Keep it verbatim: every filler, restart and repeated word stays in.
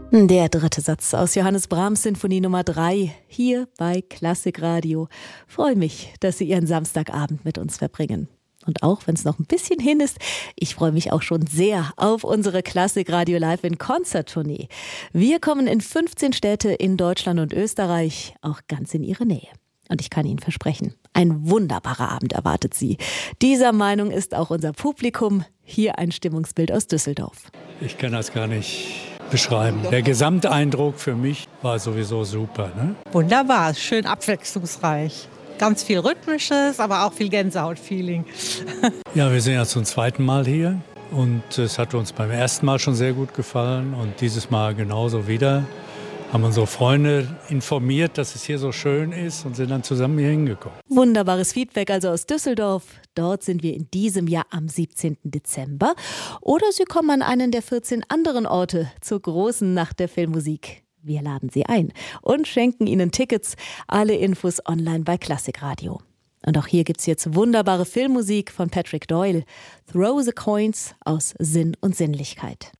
Der dritte Satz aus Johannes Brahms Sinfonie Nummer drei, hier bei Klassikradio. Freue mich, dass Sie Ihren Samstagabend mit uns verbringen. Und auch wenn es noch ein bisschen hin ist, ich freue mich auch schon sehr auf unsere Klassikradio Live in Konzert-Tournee. Wir kommen in fünfzehn Städte in Deutschland und Österreich, auch ganz in Ihre Nähe. Und ich kann Ihnen versprechen, ein wunderbarer Abend erwartet Sie. Dieser Meinung ist auch unser Publikum. Hier ein Stimmungsbild aus Düsseldorf. Ich kann das gar nicht beschreiben. Der Gesamteindruck für mich war sowieso super. Ne? Wunderbar, schön abwechslungsreich. Ganz viel Rhythmisches, aber auch viel Gänsehaut-Feeling. Ja, wir sind ja zum zweiten Mal hier und es hat uns beim ersten Mal schon sehr gut gefallen und dieses Mal genauso wieder. Haben unsere Freunde informiert, dass es hier so schön ist und sind dann zusammen hier hingekommen. Wunderbares Feedback also aus Düsseldorf. Dort sind wir in diesem Jahr am siebzehnten Dezember. Oder Sie kommen an einen der vierzehn anderen Orte zur großen Nacht der Filmmusik. Wir laden Sie ein und schenken Ihnen Tickets. Alle Infos online bei Klassikradio. Und auch hier gibt's jetzt wunderbare Filmmusik von Patrick Doyle. Throw the Coins aus Sinn und Sinnlichkeit.